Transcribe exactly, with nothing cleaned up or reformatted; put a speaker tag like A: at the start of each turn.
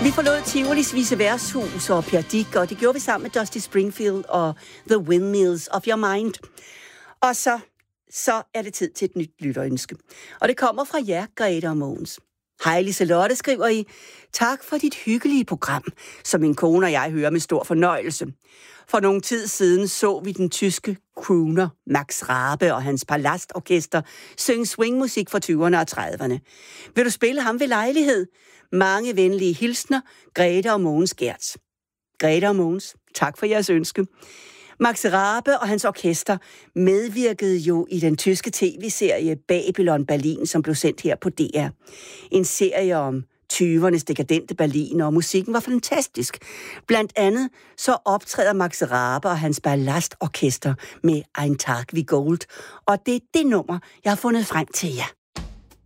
A: Vi forlod Tivolis Vise Værtshus og Per Dick, og det gjorde vi sammen med Dusty Springfield og The Windmills of Your Mind. Og så, så er det tid til et nyt lytterønske. Og det kommer fra jer, Grete og Mogens. Hej Liselotte, skriver I. Tak for dit hyggelige program, som min kone og jeg hører med stor fornøjelse. For nogle tid siden så vi den tyske crooner Max Rabe og hans Palastorkester synge swingmusik fra tyverne og trediverne. Vil du spille ham ved lejlighed? Mange venlige hilsner, Grete og Mogens Gertz. Grete og Mogens, tak for jeres ønske. Max Rabe og hans orkester medvirkede jo i den tyske tv-serie Babylon Berlin, som blev sendt her på D R. En serie om tyvernes dekadente Berlin, og musikken var fantastisk. Blandt andet så optræder Max Rabe og hans Ballastorkester med Ein Tag wie Gold, og det er det nummer, jeg har fundet frem til jer.